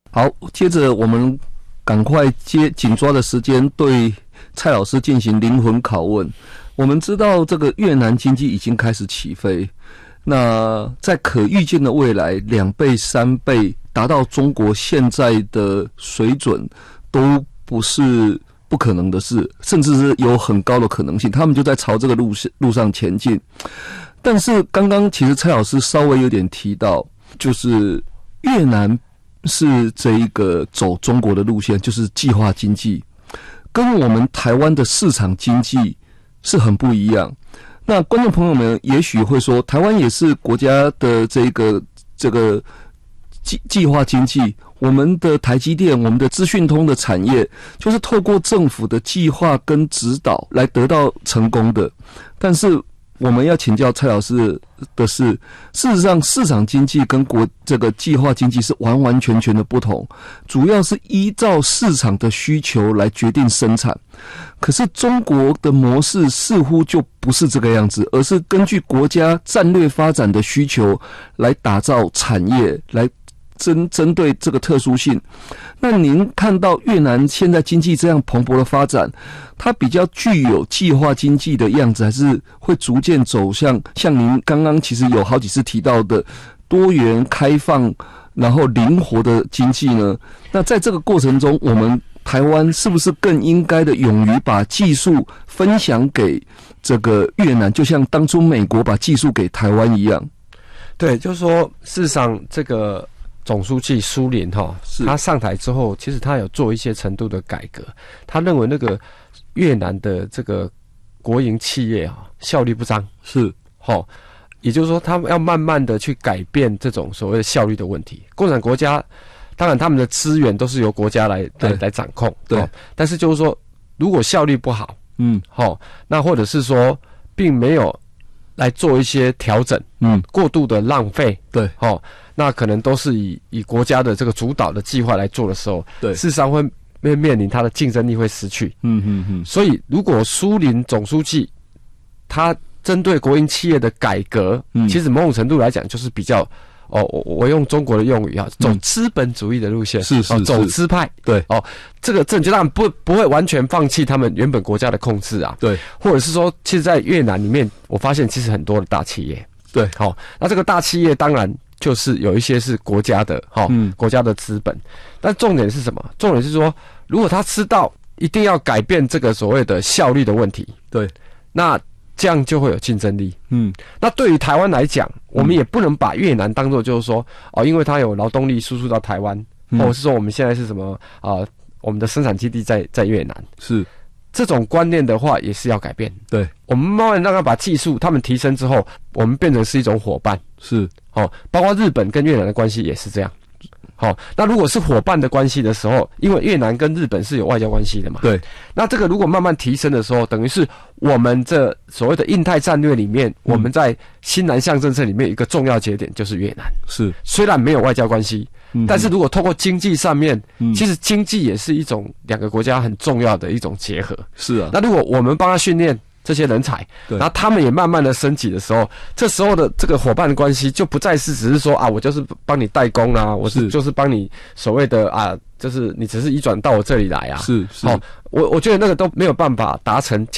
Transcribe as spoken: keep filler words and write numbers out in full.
好，接着我们赶快接紧抓的时间对蔡老师进行灵魂拷问。我们知道这个越南经济已经开始起飞，那在可预见的未来，两倍、三倍达到中国现在的水准，都不是不可能的事，甚至是有很高的可能性。他们就在朝这个路路上前进。但是刚刚其实蔡老师稍微有点提到，就是越南是这一个走中国的路线，就是计划经济，跟我们台湾的市场经济是很不一样。那观众朋友们也许会说，台湾也是国家的这个这个计计划经济，我们的台积电，我们的资讯通的产业，就是透过政府的计划跟指导来得到成功的。但是我们要请教蔡老师的是，事实上市场经济跟国这个计划经济是完完全全的不同，主要是依照市场的需求来决定生产。可是中国的模式似乎就不是这个样子，而是根据国家战略发展的需求来打造产业，来针针对这个特殊性。那您看到越南现在经济这样蓬勃的发展，它比较具有计划经济的样子，还是会逐渐走向像您刚刚其实有好几次提到的多元开放然后灵活的经济呢？那在这个过程中，我们台湾是不是更应该的勇于把技术分享给这个越南，就像当初美国把技术给台湾一样？ 对，就是说事实上这个总书记苏林哈，他上台之后，其实他有做一些程度的改革。他认为那个越南的这个国营企业啊，效率不彰，是哈，也就是说，他们要慢慢的去改变这种所谓的效率的问题。共产国家当然他们的资源都是由国家来来来掌控，对。但是就是说，如果效率不好，嗯，好，那或者是说，并没有来做一些调整，嗯，过度的浪费，对，好。那可能都是以以国家的这个主导的计划来做的时候，对，事实上会会面临它的竞争力会失去。嗯嗯嗯。所以，如果苏林总书记他针对国营企业的改革，嗯，其实某种程度来讲就是比较哦，我我用中国的用语啊，走资本主义的路线，是是是，走资派，对哦，这个政就当然不不会完全放弃他们原本国家的控制啊，对，或者是说，其实，在越南里面，我发现其实很多的大企业，对，好，哦，那这个大企业当然。就是有一些是国家的哈，嗯，国家的资本，但重点是什么？重点是说，如果他知道一定要改变这个所谓的效率的问题，对，那这样就会有竞争力。嗯，那对于台湾来讲，我们也不能把越南当作就是说哦，因为它有劳动力输出到台湾，嗯，或者是说我们现在是什么啊，呃，我们的生产基地在在越南，是。这种观念的话也是要改变。对，我们慢慢让他把技术他们提升之后，我们变成是一种伙伴。是，哦，包括日本跟越南的关系也是这样。好，那如果是伙伴的关系的时候，因为越南跟日本是有外交关系的嘛。对，那这个如果慢慢提升的时候，等于是我们这所谓的印太战略里面，嗯，我们在新南向政策里面一个重要节点就是越南。是，虽然没有外交关系。嗯，但是如果透过经济上面，嗯，其实经济也是一种两个国家很重要的一种结合。是啊，那如果我们帮他训练这些人才，然后他们也慢慢的升级的时候，这时候的这个伙伴关系就不再是只是说啊，我就是帮你代工啊，我是就是帮你所谓的啊，就是你只是移转到我这里来啊。是是，哦，我我觉得那个都没有办法达成。